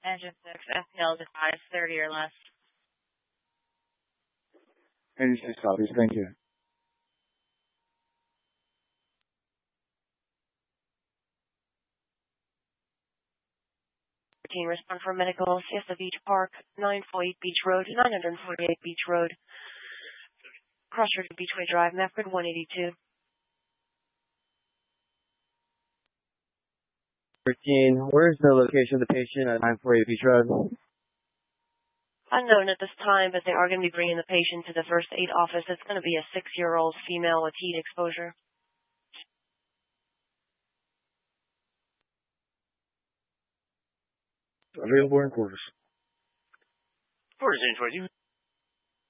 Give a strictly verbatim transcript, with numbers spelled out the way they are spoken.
Engine six, F P L device thirty or less. Engine six copies, thank you. Routine respond for medical, Siesta Beach Park, nine forty-eight Beach Road, nine forty-eight Beach Road. Crossroad to Beachway Drive, Mapford one eighty-two. thirteen, where's the location of the patient at nine forty-eight Beach Road? Unknown at this time, but they are going to be bringing the patient to the first aid office. It's going to be a six-year-old female with heat exposure. Available in quarters. Quarters in towards you.